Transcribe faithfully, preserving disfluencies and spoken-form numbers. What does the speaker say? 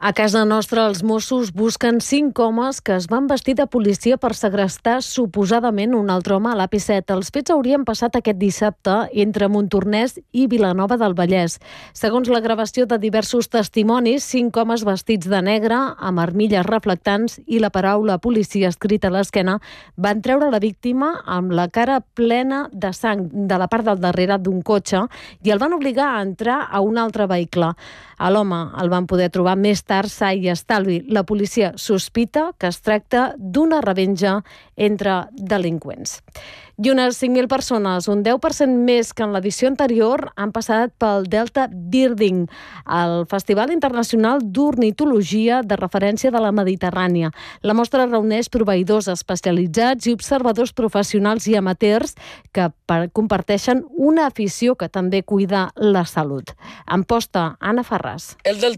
A casa nostra, els Mossos busquen cinc homes que es van vestir de policia per segrestar suposadament un altre home a l'A P set. Els fets haurien passat aquest dissabte entre Montornès i Vilanova del Vallès. Segons la gravació de diversos testimonis, cinc homes vestits de negre, amb armilles reflectants i la paraula policia escrita a l'esquena, van treure la víctima amb la cara plena de sang de la part del darrere d'un cotxe i el van obligar a entrar a un altre vehicle. A l'home el van poder trobar més tard sa i estalvi. La policia sospita que es tracta d'una revenja entre delinqüents. I unes cinc mil persones, un deu per cent més que en l'edició anterior, han passat pel Delta Birding, el Festival Internacional d'Ornitologia de referència de la Mediterrània. La mostra reuneix proveïdors especialitzats i observadors professionals i amateurs que comparteixen una afició que també cuida la salut. En posta, Anna Farràs. El Delta